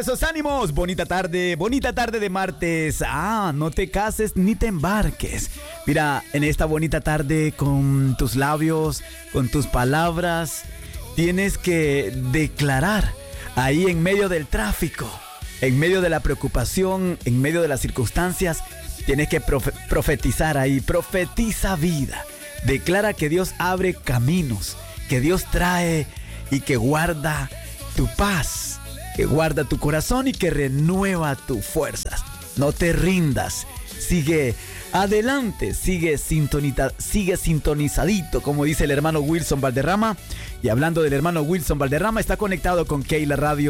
esos ánimos. Bonita tarde de martes. No te cases ni te embarques. Mira, en esta bonita tarde, con tus labios, con tus palabras, tienes que declarar ahí en medio del tráfico, en medio de la preocupación, en medio de las circunstancias, tienes que profetizar ahí. Profetiza vida. Declara que Dios abre caminos, que Dios trae y que guarda tu paz, que guarda tu corazón y que renueva tus fuerzas. No te rindas, sigue adelante, sigue sintonizadito, como dice el hermano Wilson Valderrama. Y hablando del hermano Wilson Valderrama, está conectado con Keila Radio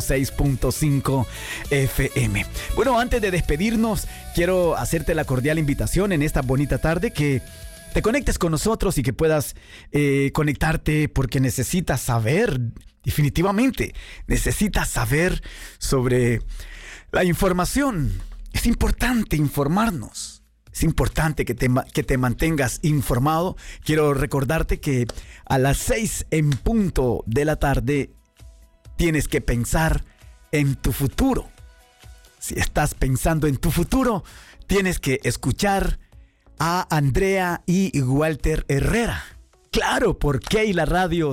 106.5 FM. Bueno, antes de despedirnos, quiero hacerte la cordial invitación en esta bonita tarde que te conectes con nosotros y que puedas conectarte, porque necesitas saber, definitivamente, necesitas saber sobre la información. Es importante informarnos. Es importante que te mantengas informado. Quiero recordarte que a las 6 en punto de la tarde tienes que pensar en tu futuro. Si estás pensando en tu futuro, tienes que escuchar a Andrea y Walter Herrera. Claro, por Keila Radio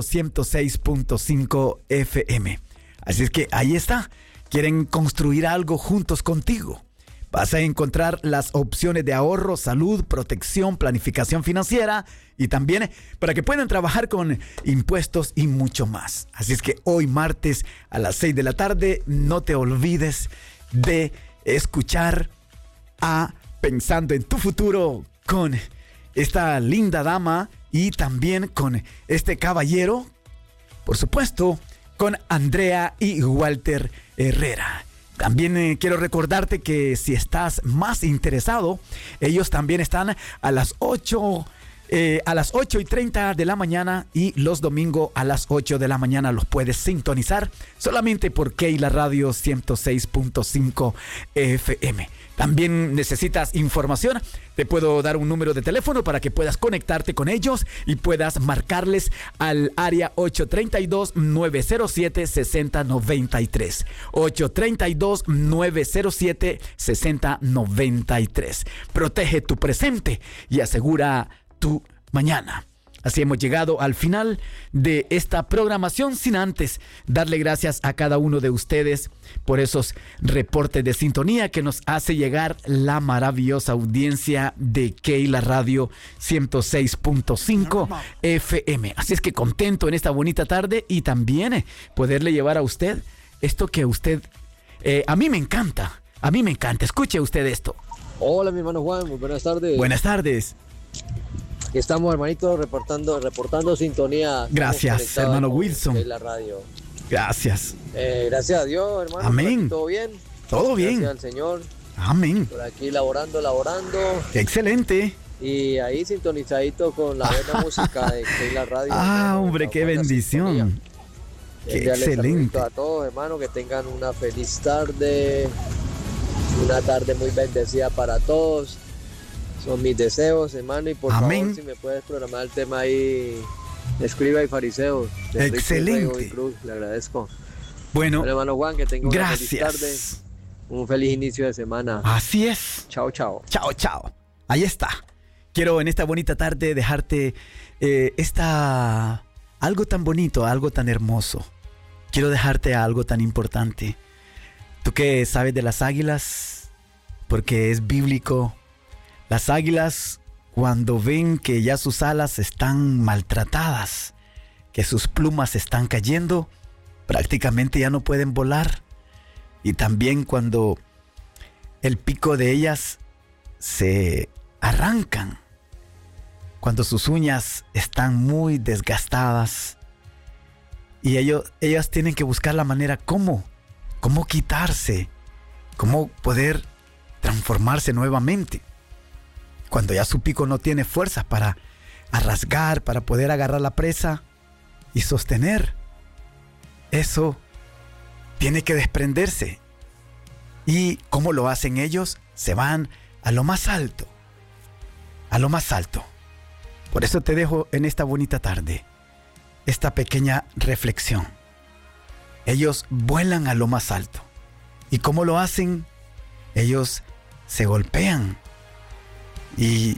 106.5 FM. Así es que ahí está. Quieren construir algo juntos contigo. Vas a encontrar las opciones de ahorro, salud, protección, planificación financiera y también para que puedan trabajar con impuestos y mucho más. Así es que hoy martes a las 6 de la tarde no te olvides de escuchar a Pensando en tu Futuro con esta linda dama y también con este caballero, por supuesto, con Andrea y Walter Herrera. También quiero recordarte que si estás más interesado, ellos también están a las 8:30 de la mañana y los domingos a las 8 de la mañana los puedes sintonizar solamente por Keila Radio 106.5 FM. También necesitas información, te puedo dar un número de teléfono para que puedas conectarte con ellos y puedas marcarles al área 832-907-6093. 832-907-6093. Protege tu presente y asegura tu mañana. Así hemos llegado al final de esta programación, sin antes darle gracias a cada uno de ustedes por esos reportes de sintonía que nos hace llegar la maravillosa audiencia de Keila Radio 106.5 FM. Así es que contento en esta bonita tarde y también poderle llevar a usted esto que usted, a mí me encanta. Escuche usted esto. Hola, mi hermano Juan, muy buenas tardes. Buenas tardes. Aquí estamos, hermanito, reportando sintonía. Gracias, hermano Wilson. De la radio. Gracias. Gracias a Dios, hermano. Amén. ¿Todo bien? Todo bien. Gracias al Señor. Amén. Por aquí laborando. Excelente. Y ahí sintonizadito con la buena música de Keila Radio. Hombre, qué bendición. Qué excelente. A todos, hermano, que tengan una feliz tarde. Una tarde muy bendecida para todos. Son mis deseos, hermano, y por favor, si me puedes programar el tema ahí, Escriba y Fariseos. Excelente. Cruz, le agradezco. Bueno, hermano Juan, que tenga una feliz tarde, un feliz inicio de semana. Así es. Chao. Chao. Ahí está. Quiero en esta bonita tarde dejarte algo tan bonito, algo tan hermoso. Quiero dejarte algo tan importante. Tú que sabes de las águilas, porque es bíblico. Las águilas, cuando ven que ya sus alas están maltratadas, que sus plumas están cayendo, prácticamente ya no pueden volar. Y también cuando el pico de ellas se arrancan, cuando sus uñas están muy desgastadas, y ellas tienen que buscar la manera cómo quitarse, cómo poder transformarse nuevamente. Cuando ya su pico no tiene fuerzas para rasgar, para poder agarrar la presa y sostener, eso tiene que desprenderse. ¿Y cómo lo hacen ellos? Se van a lo más alto. Por eso te dejo en esta bonita tarde esta pequeña reflexión. Ellos vuelan a lo más alto. ¿Y cómo lo hacen? Ellos se golpean y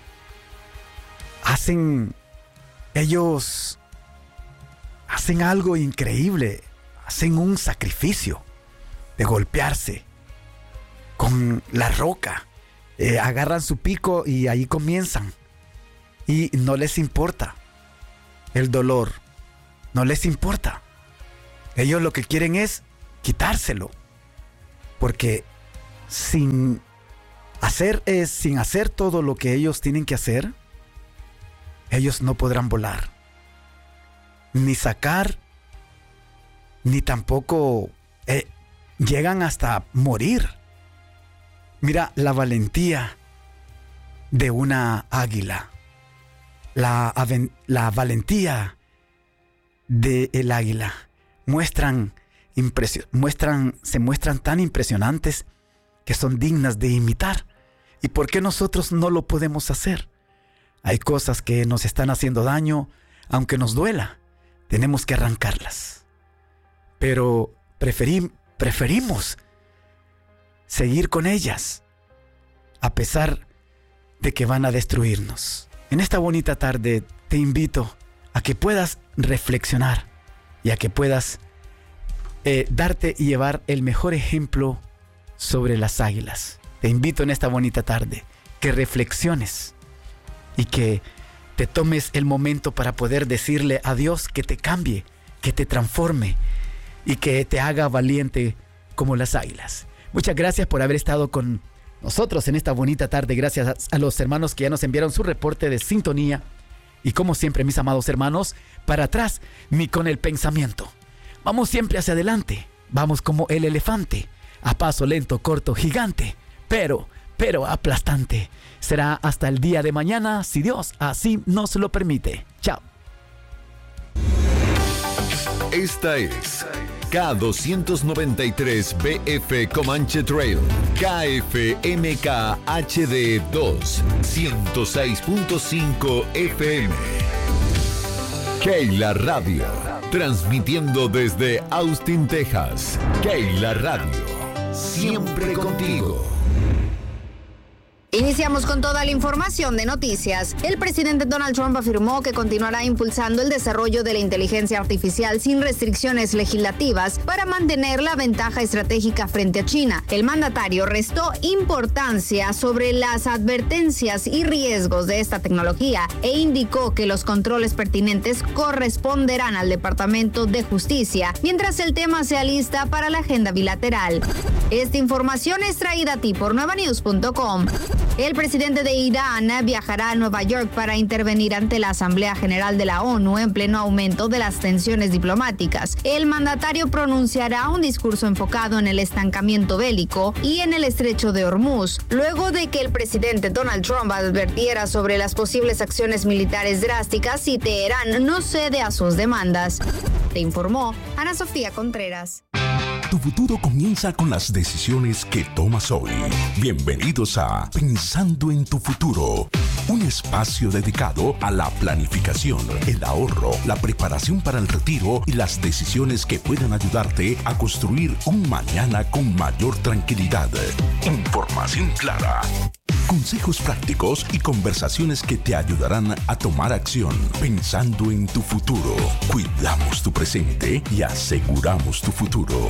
ellos hacen algo increíble, hacen un sacrificio de golpearse con la roca, agarran su pico y ahí comienzan, y no les importa el dolor, no les importa. Ellos lo que quieren es quitárselo, porque sin hacer todo lo que ellos tienen que hacer, ellos no podrán volar, ni sacar, ni tampoco llegan hasta morir. Mira la valentía de una águila, la valentía del águila. Se muestran tan impresionantes que son dignas de imitar. ¿Y por qué nosotros no lo podemos hacer? Hay cosas que nos están haciendo daño, aunque nos duela, tenemos que arrancarlas. Pero preferimos seguir con ellas, a pesar de que van a destruirnos. En esta bonita tarde te invito a que puedas reflexionar y a que puedas darte y llevar el mejor ejemplo sobre las águilas. Te invito en esta bonita tarde que reflexiones y que te tomes el momento para poder decirle a Dios que te cambie, que te transforme y que te haga valiente como las águilas. Muchas gracias por haber estado con nosotros en esta bonita tarde. Gracias a los hermanos que ya nos enviaron su reporte de sintonía. Y como siempre, mis amados hermanos, para atrás ni con el pensamiento. Vamos siempre hacia adelante. Vamos como el elefante, a paso lento, corto, gigante, pero aplastante. Será hasta el día de mañana, si Dios así nos lo permite. Chao. Esta es K293BF Comanche Trail, KFMK HD 2, 106.5 FM. Keila Radio, transmitiendo desde Austin, Texas. Keila Radio, siempre contigo. Iniciamos con toda la información de noticias. El presidente Donald Trump afirmó que continuará impulsando el desarrollo de la inteligencia artificial sin restricciones legislativas para mantener la ventaja estratégica frente a China. El mandatario restó importancia sobre las advertencias y riesgos de esta tecnología e indicó que los controles pertinentes corresponderán al Departamento de Justicia, mientras el tema se alista para la agenda bilateral. Esta información es traída a ti por nuevanews.com. El presidente de Irán viajará a Nueva York para intervenir ante la Asamblea General de la ONU en pleno aumento de las tensiones diplomáticas. El mandatario pronunciará un discurso enfocado en el estancamiento bélico y en el estrecho de Hormuz, luego de que el presidente Donald Trump advirtiera sobre las posibles acciones militares drásticas si Teherán no cede a sus demandas. Te informó Ana Sofía Contreras. Tu futuro comienza con las decisiones que tomas hoy. Bienvenidos a Pensando en tu Futuro, un espacio dedicado a la planificación, el ahorro, la preparación para el retiro y las decisiones que puedan ayudarte a construir un mañana con mayor tranquilidad. Información clara, consejos prácticos y conversaciones que te ayudarán a tomar acción. Pensando en tu futuro, cuidamos tu presente y aseguramos tu futuro.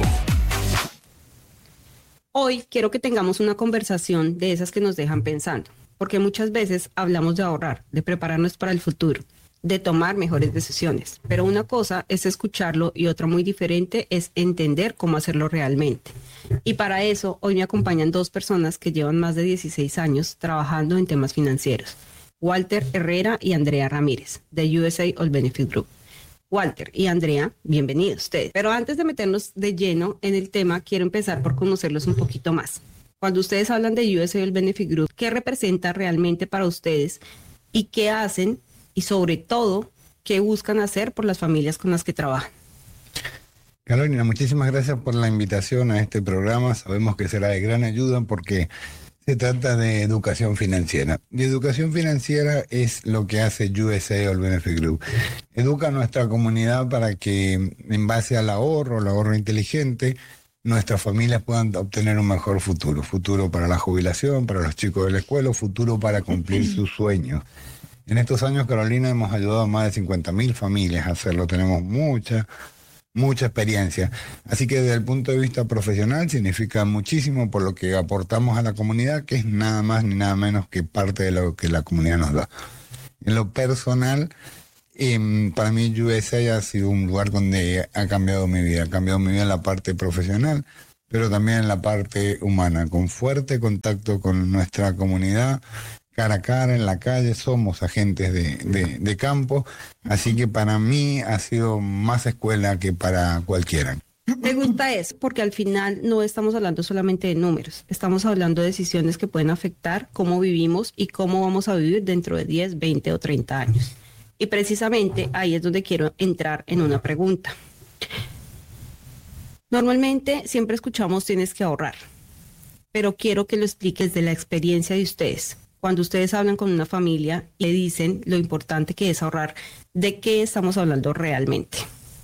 Hoy quiero que tengamos una conversación de esas que nos dejan pensando, porque muchas veces hablamos de ahorrar, de prepararnos para el futuro, de tomar mejores decisiones, pero una cosa es escucharlo y otra muy diferente es entender cómo hacerlo realmente. Y para eso hoy me acompañan dos personas que llevan más de 16 años trabajando en temas financieros, Walter Herrera y Andrea Ramírez, de USA All Benefit Group. Walter y Andrea, bienvenidos ustedes. Pero antes de meternos de lleno en el tema, quiero empezar por conocerlos un poquito más. Cuando ustedes hablan de USA All Benefit Group, ¿qué representa realmente para ustedes y qué hacen y sobre todo qué buscan hacer por las familias con las que trabajan? Carolina, muchísimas gracias por la invitación a este programa. Sabemos que será de gran ayuda porque se trata de educación financiera. Y educación financiera es lo que hace USA All Benefit Group. Educa a nuestra comunidad para que, en base al ahorro inteligente, nuestras familias puedan obtener un mejor futuro. Futuro para la jubilación, para los chicos de la escuela, futuro para cumplir sus sueños. En estos años, Carolina, hemos ayudado a más de 50.000 familias a hacerlo. Tenemos mucha experiencia. Así que desde el punto de vista profesional significa muchísimo por lo que aportamos a la comunidad, que es nada más ni nada menos que parte de lo que la comunidad nos da. En lo personal, para mí USA ha sido un lugar donde ha cambiado mi vida. Ha cambiado mi vida en la parte profesional, pero también en la parte humana, con fuerte contacto con nuestra comunidad, cara a cara, en la calle. Somos agentes de campo, así que para mí ha sido más escuela que para cualquiera. Me gusta eso, porque al final no estamos hablando solamente de números, estamos hablando de decisiones que pueden afectar cómo vivimos y cómo vamos a vivir dentro de 10, 20 o 30 años. Y precisamente ahí es donde quiero entrar en una pregunta. Normalmente siempre escuchamos tienes que ahorrar, pero quiero que lo expliques de la experiencia de ustedes. Cuando ustedes hablan con una familia y le dicen lo importante que es ahorrar, ¿de qué estamos hablando realmente?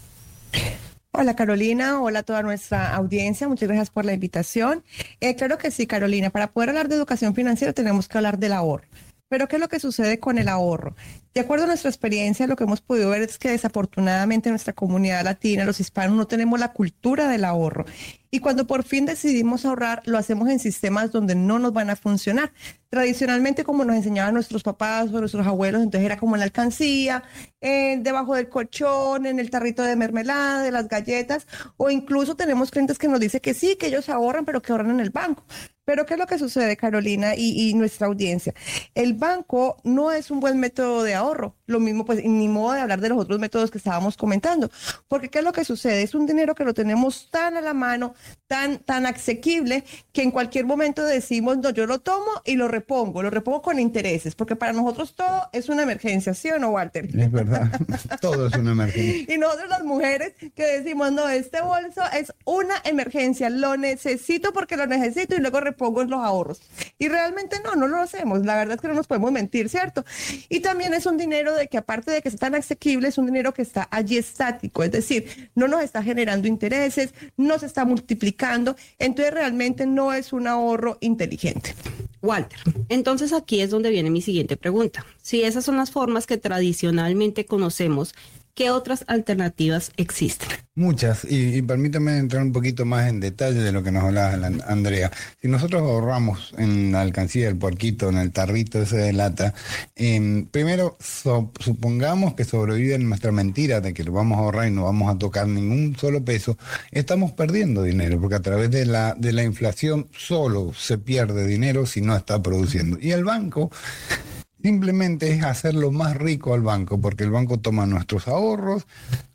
Hola Carolina, hola a toda nuestra audiencia, muchas gracias por la invitación. Claro que sí, Carolina, para poder hablar de educación financiera tenemos que hablar del ahorro. Pero ¿qué es lo que sucede con el ahorro? De acuerdo a nuestra experiencia, lo que hemos podido ver es que desafortunadamente en nuestra comunidad latina, los hispanos, no tenemos la cultura del ahorro. Y cuando por fin decidimos ahorrar, lo hacemos en sistemas donde no nos van a funcionar. Tradicionalmente, como nos enseñaban nuestros papás o nuestros abuelos, entonces era como en la alcancía, debajo del colchón, en el tarrito de mermelada, de las galletas, o incluso tenemos clientes que nos dicen que sí, que ellos ahorran, pero que ahorran en el banco. Pero ¿qué es lo que sucede, Carolina y nuestra audiencia? El banco no es un buen método de ahorro. Lo mismo, pues, ni modo de hablar de los otros métodos que estábamos comentando. Porque ¿qué es lo que sucede? Es un dinero que lo tenemos tan a la mano, tan asequible, que en cualquier momento decimos, no, yo lo tomo y lo repongo con intereses. Porque para nosotros todo es una emergencia, ¿sí o no, Walter? Es verdad, todo es una emergencia. Y nosotros las mujeres que decimos, no, este bolso es una emergencia, lo necesito porque lo necesito y luego repongo en los ahorros. Y realmente no lo hacemos. La verdad es que no nos podemos mentir, ¿cierto? Y también es un dinero de que aparte de que es tan asequible, es un dinero que está allí estático, es decir, no nos está generando intereses, no se está multiplicando, entonces realmente no es un ahorro inteligente. Walter, entonces aquí es donde viene mi siguiente pregunta. Si esas son las formas que tradicionalmente conocemos, ¿qué otras alternativas existen? Muchas, y permítame entrar un poquito más en detalle de lo que nos hablaba Andrea. Si nosotros ahorramos en la alcancía del puerquito, en el tarrito ese de lata, primero supongamos que sobrevive nuestra mentira de que lo vamos a ahorrar y no vamos a tocar ningún solo peso, estamos perdiendo dinero, porque a través de la inflación solo se pierde dinero si no está produciendo. Y el banco simplemente es hacerlo más rico al banco, porque el banco toma nuestros ahorros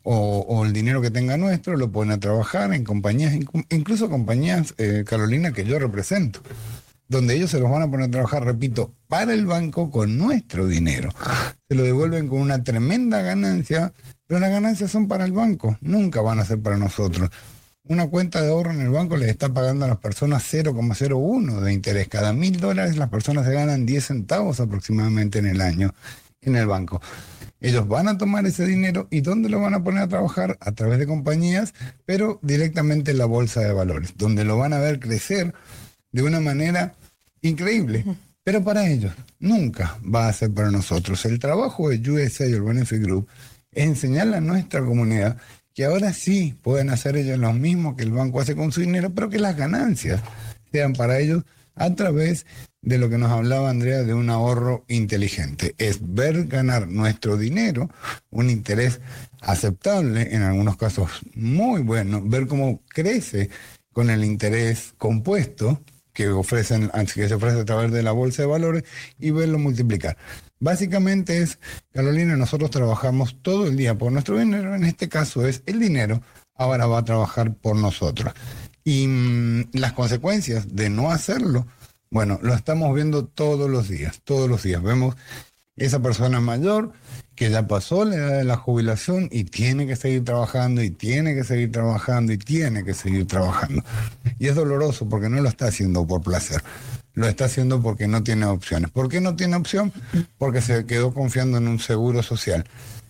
o el dinero que tenga nuestro, lo pone a trabajar en compañías, incluso compañías, Carolina, que yo represento, donde ellos se los van a poner a trabajar, repito, para el banco con nuestro dinero. Se lo devuelven con una tremenda ganancia, pero las ganancias son para el banco, nunca van a ser para nosotros. Una cuenta de ahorro en el banco les está pagando a las personas 0,01 de interés. Cada $1.000 las personas se ganan 10 centavos aproximadamente en el año en el banco. Ellos van a tomar ese dinero y ¿dónde lo van a poner a trabajar? A través de compañías, pero directamente en la bolsa de valores, donde lo van a ver crecer de una manera increíble. Pero para ellos nunca va a ser para nosotros. El trabajo de USA y el Benefit Group es enseñarle a nuestra comunidad que ahora sí pueden hacer ellos lo mismo que el banco hace con su dinero, pero que las ganancias sean para ellos a través de lo que nos hablaba Andrea de un ahorro inteligente. Es ver ganar nuestro dinero, un interés aceptable, en algunos casos muy bueno, ver cómo crece con el interés compuesto que se ofrece a través de la bolsa de valores y verlo multiplicar. Básicamente es, Carolina, nosotros trabajamos todo el día por nuestro dinero, en este caso es el dinero, ahora va a trabajar por nosotros. Y las consecuencias de no hacerlo, bueno, lo estamos viendo todos los días. Vemos esa persona mayor que ya pasó la edad de la jubilación y tiene que seguir trabajando, y tiene que seguir trabajando, y tiene que seguir trabajando. Y es doloroso porque no lo está haciendo por placer. Lo está haciendo porque no tiene opciones. ¿Por qué no tiene opción? Porque se quedó confiando en un seguro social.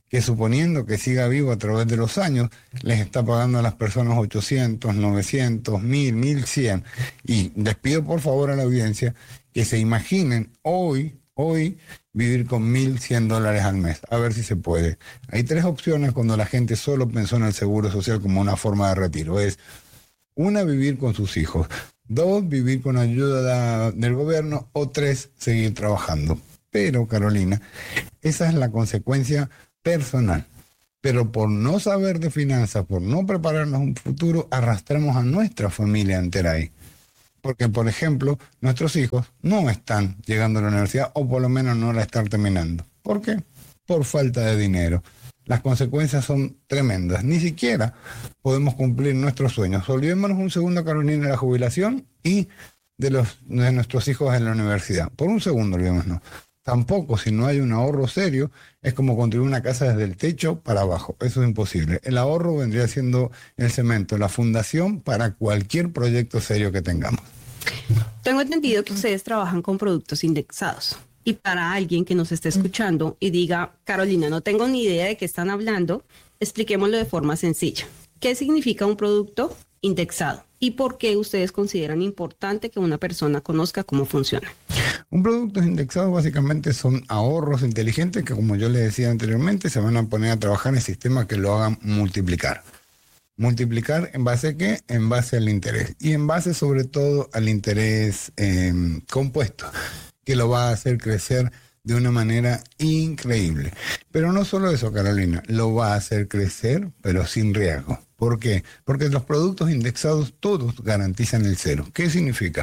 que suponiendo que siga vivo a través de los años, les está pagando a las personas 800, 900, 1000, 1100. Y les pido por favor a la audiencia que se imaginen hoy vivir con $1,100 al mes, a ver si se puede. Hay 3 opciones cuando la gente solo pensó en el seguro social como una forma de retiro. Es 1, vivir con sus hijos; 2, vivir con ayuda del gobierno; o 3, seguir trabajando. Pero, Carolina, esa es la consecuencia personal. Pero por no saber de finanzas, por no prepararnos un futuro, arrastramos a nuestra familia entera ahí. Porque, por ejemplo, nuestros hijos no están llegando a la universidad, o por lo menos no la están terminando. ¿Por qué? Por falta de dinero. Las consecuencias son tremendas. Ni siquiera podemos cumplir nuestros sueños. Olvidémonos un segundo, Carolina, de la jubilación y de nuestros hijos en la universidad. Por un segundo, olvidémonos. Tampoco, si no hay un ahorro serio, es como construir una casa desde el techo para abajo. Eso es imposible. El ahorro vendría siendo el cemento, la fundación para cualquier proyecto serio que tengamos. Tengo entendido que ustedes trabajan con productos indexados. Y para alguien que nos esté escuchando y diga, Carolina, no tengo ni idea de qué están hablando, expliquémoslo de forma sencilla. ¿Qué significa un producto indexado? ¿Y por qué ustedes consideran importante que una persona conozca cómo funciona? Un producto indexado básicamente son ahorros inteligentes que, como yo les decía anteriormente, se van a poner a trabajar en sistemas que lo hagan multiplicar. ¿Multiplicar en base a qué? En base al interés. Y en base sobre todo al interés compuesto, que lo va a hacer crecer de una manera increíble. Pero no solo eso, Carolina, lo va a hacer crecer, pero sin riesgo. ¿Por qué? Porque los productos indexados todos garantizan el 0. ¿Qué significa?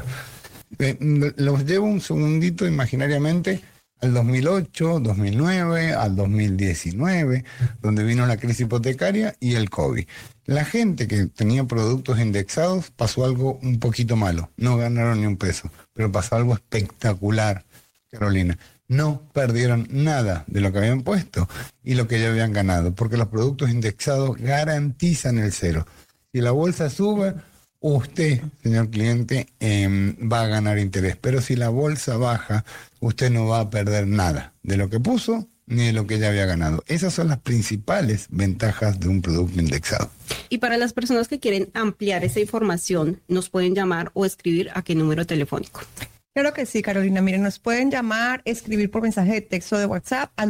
Los llevo un segundito imaginariamente al 2008, 2009, al 2019, donde vino la crisis hipotecaria y el COVID. La gente que tenía productos indexados pasó algo un poquito malo. No ganaron ni un peso, pero pasó algo espectacular, Carolina. No perdieron nada de lo que habían puesto y lo que ya habían ganado, porque los productos indexados garantizan el 0. Si la bolsa sube, usted, señor cliente, va a ganar interés. Pero si la bolsa baja, usted no va a perder nada de lo que puso ni de lo que ya había ganado. Esas son las principales ventajas de un producto indexado. Y para las personas que quieren ampliar esa información, ¿nos pueden llamar o escribir a qué número telefónico? Claro que sí, Carolina. Miren, nos pueden llamar, escribir por mensaje de texto de WhatsApp al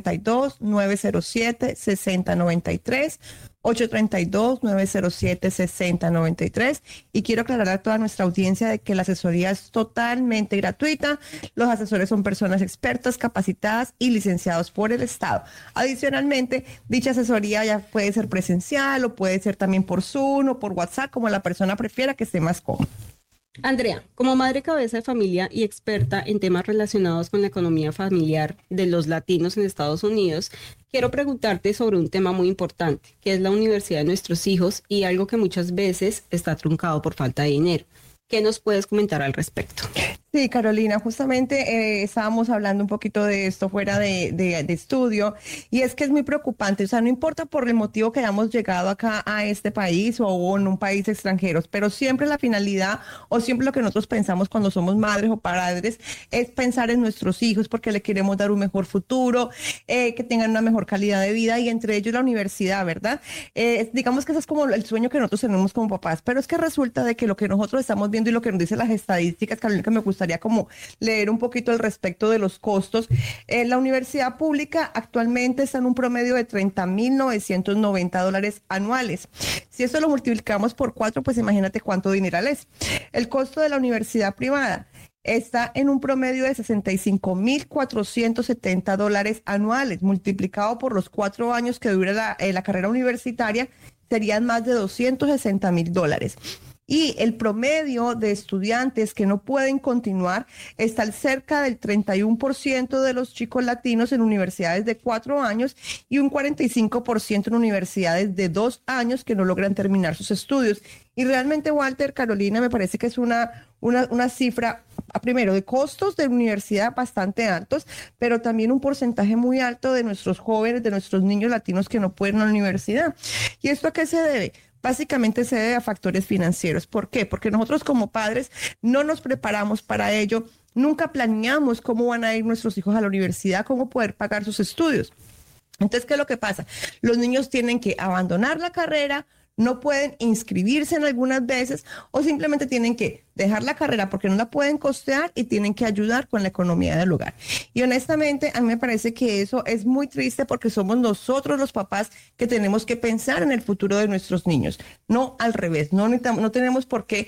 832-907-6093, 832-907-6093. Y quiero aclarar a toda nuestra audiencia de que la asesoría es totalmente gratuita. Los asesores son personas expertas, capacitadas y licenciados por el Estado. Adicionalmente, dicha asesoría ya puede ser presencial o puede ser también por Zoom o por WhatsApp, como la persona prefiera, que esté más cómoda. Andrea, como madre cabeza de familia y experta en temas relacionados con la economía familiar de los latinos en Estados Unidos, quiero preguntarte sobre un tema muy importante, que es la universidad de nuestros hijos y algo que muchas veces está truncado por falta de dinero. ¿Qué nos puedes comentar al respecto? Sí, Carolina, justamente estábamos hablando un poquito de esto fuera de estudio, y es que es muy preocupante. O sea, no importa por el motivo que hayamos llegado acá a este país o en un país extranjero, pero siempre la finalidad o siempre lo que nosotros pensamos cuando somos madres o padres es pensar en nuestros hijos, porque le queremos dar un mejor futuro, que tengan una mejor calidad de vida, y entre ellos la universidad, ¿verdad? Digamos que ese es como el sueño que nosotros tenemos como papás, pero es que resulta de que lo que nosotros estamos viendo y lo que nos dicen las estadísticas, Carolina, que me gustaría como leer un poquito al respecto de los costos. La universidad pública actualmente está en un promedio de $30,990 anuales. Si esto lo multiplicamos por 4, pues imagínate cuánto dinero es. El costo de la universidad privada está en un promedio de $65,470 anuales, multiplicado por los 4 años que dura la carrera universitaria, serían más de $260,000. Y el promedio de estudiantes que no pueden continuar está cerca del 31% de los chicos latinos en universidades de 4 años y un 45% en universidades de 2 años que no logran terminar sus estudios. Y realmente, Walter, Carolina, me parece que es una cifra, primero, de costos de universidad bastante altos, pero también un porcentaje muy alto de nuestros jóvenes, de nuestros niños latinos que no pueden ir a la universidad. ¿Y esto a qué se debe? Básicamente se debe a factores financieros. ¿Por qué? Porque nosotros como padres no nos preparamos para ello, nunca planeamos cómo van a ir nuestros hijos a la universidad, cómo poder pagar sus estudios. Entonces, ¿qué es lo que pasa? Los niños tienen que abandonar la carrera, no pueden inscribirse en algunas veces o simplemente tienen que dejar la carrera porque no la pueden costear y tienen que ayudar con la economía del hogar. Y honestamente, a mí me parece que eso es muy triste porque somos nosotros los papás que tenemos que pensar en el futuro de nuestros niños, no al revés. No tenemos por qué,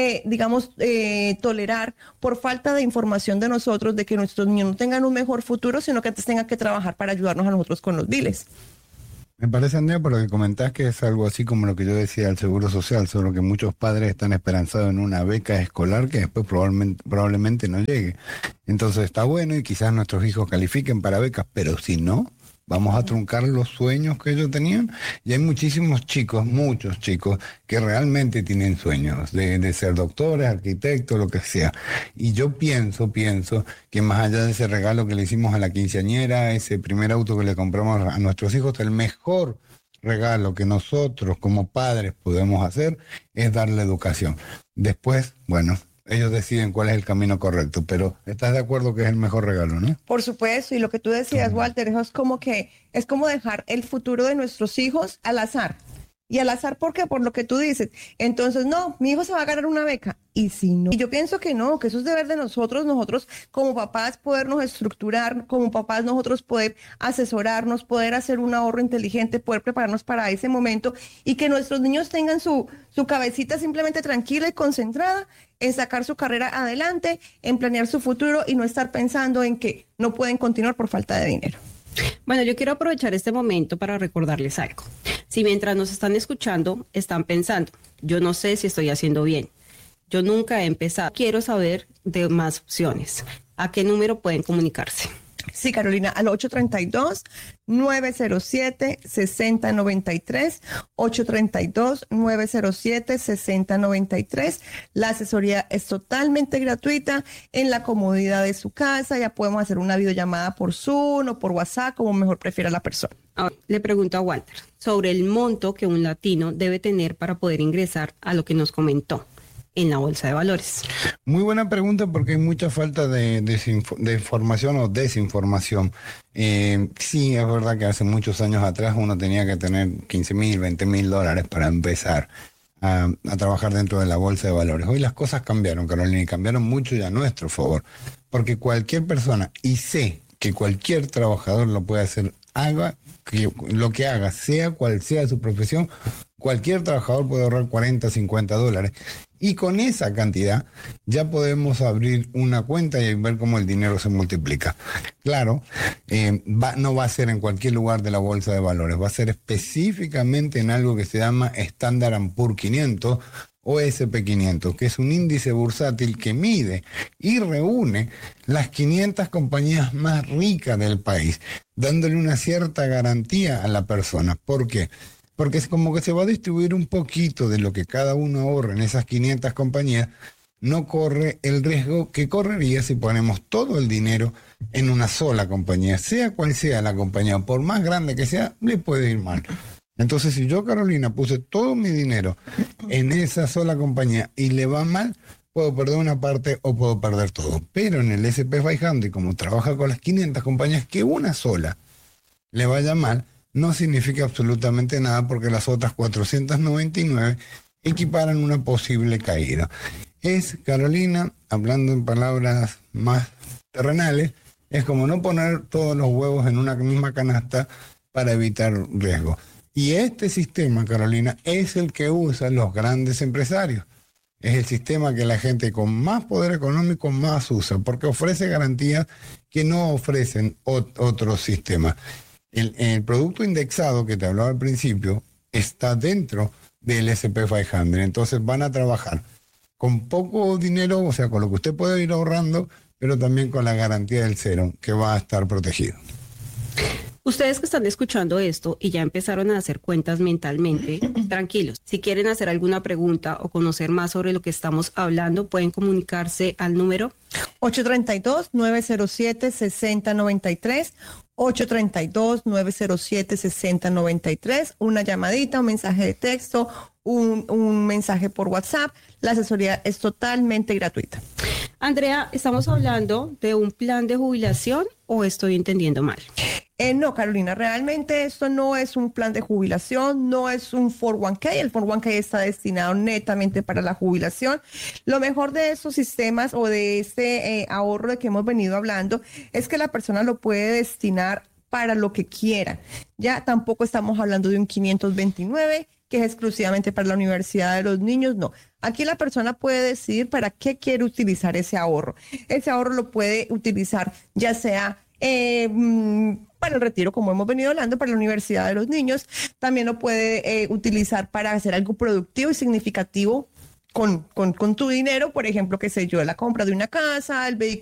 tolerar por falta de información de nosotros de que nuestros niños no tengan un mejor futuro, sino que antes tengan que trabajar para ayudarnos a nosotros con los biles. Me parece, Andrea, por lo que comentás, que es algo así como lo que yo decía del Seguro Social, solo que muchos padres están esperanzados en una beca escolar que después probablemente no llegue. Entonces está bueno y quizás nuestros hijos califiquen para becas, pero si no, vamos a truncar los sueños que ellos tenían. Y hay muchísimos chicos, muchos chicos, que realmente tienen sueños de ser doctores, arquitectos, lo que sea. Y yo pienso que más allá de ese regalo que le hicimos a la quinceañera, ese primer auto que le compramos a nuestros hijos, el mejor regalo que nosotros como padres podemos hacer es darle educación. Después, bueno, ellos deciden cuál es el camino correcto, pero estás de acuerdo que es el mejor regalo, ¿no? Por supuesto, y lo que tú decías, Walter, eso es como dejar el futuro de nuestros hijos al azar. Y al azar, ¿por qué? Por lo que tú dices. Entonces, no, mi hijo se va a ganar una beca. Y si no. Y yo pienso que no, que eso es deber de nosotros como papás podernos estructurar, como papás nosotros poder asesorarnos, poder hacer un ahorro inteligente, poder prepararnos para ese momento y que nuestros niños tengan su cabecita simplemente tranquila y concentrada en sacar su carrera adelante, en planear su futuro y no estar pensando en que no pueden continuar por falta de dinero. Bueno, yo quiero aprovechar este momento para recordarles algo. Si mientras nos están escuchando, están pensando, yo no sé si estoy haciendo bien, yo nunca he empezado, quiero saber de más opciones, ¿a qué número pueden comunicarse? Sí, Carolina, al 832-907-6093, 832-907-6093. La asesoría es totalmente gratuita en la comodidad de su casa. Ya podemos hacer una videollamada por Zoom o por WhatsApp, como mejor prefiera la persona. Ahora, le pregunto a Walter sobre el monto que un latino debe tener para poder ingresar a lo que nos comentó en la bolsa de valores. Muy buena pregunta porque hay mucha falta de información o desinformación. Sí, es verdad que hace muchos años atrás uno tenía que tener 15,000, 20,000 dólares para empezar a trabajar dentro de la bolsa de valores. Hoy las cosas cambiaron, Carolina, y cambiaron mucho y a nuestro favor. Porque cualquier persona, y sé que cualquier trabajador lo puede hacer, haga lo que haga, sea cual sea su profesión, cualquier trabajador puede ahorrar 40, 50 dólares. Y con esa cantidad ya podemos abrir una cuenta y ver cómo el dinero se multiplica. Claro, no va a ser en cualquier lugar de la bolsa de valores, va a ser específicamente en algo que se llama Standard & Poor's 500 o SP500, que es un índice bursátil que mide y reúne las 500 compañías más ricas del país, dándole una cierta garantía a la persona. ¿Por qué? Porque es como que se va a distribuir un poquito de lo que cada uno ahorra en esas 500 compañías, no corre el riesgo que correría si ponemos todo el dinero en una sola compañía, sea cual sea la compañía, por más grande que sea, le puede ir mal. Entonces, si yo, Carolina, puse todo mi dinero en esa sola compañía y le va mal, puedo perder una parte o puedo perder todo. Pero en el S&P 500, como trabaja con las 500 compañías, que una sola le vaya mal, no significa absolutamente nada porque las otras 499 equiparan una posible caída. Es, Carolina, hablando en palabras más terrenales, es como no poner todos los huevos en una misma canasta para evitar riesgo. Y este sistema, Carolina, es el que usan los grandes empresarios. Es el sistema que la gente con más poder económico más usa, porque ofrece garantías que no ofrecen otros sistemas. El producto indexado que te hablaba al principio está dentro del S&P 500, entonces van a trabajar con poco dinero, o sea, con lo que usted puede ir ahorrando, pero también con la garantía del cero, que va a estar protegido. Ustedes que están escuchando esto y ya empezaron a hacer cuentas mentalmente, tranquilos. Si quieren hacer alguna pregunta o conocer más sobre lo que estamos hablando, pueden comunicarse al número 832-907-6093, 832-907-6093, una llamadita, un mensaje de texto, un mensaje por WhatsApp. La asesoría es totalmente gratuita. Andrea, ¿estamos hablando de un plan de jubilación o estoy entendiendo mal? No, Carolina, realmente esto no es un plan de jubilación, no es un 401k. El 401k está destinado netamente para la jubilación. Lo mejor de estos sistemas o de este ahorro de que hemos venido hablando es que la persona lo puede destinar para lo que quiera. Ya tampoco estamos hablando de un 529, que es exclusivamente para la universidad de los niños, no. Aquí la persona puede decidir para qué quiere utilizar ese ahorro. Ese ahorro lo puede utilizar ya sea para el retiro, como hemos venido hablando, para la universidad de los niños. También lo puede utilizar para hacer algo productivo y significativo con tu dinero, por ejemplo, qué sé yo, la compra de una casa, el vehículo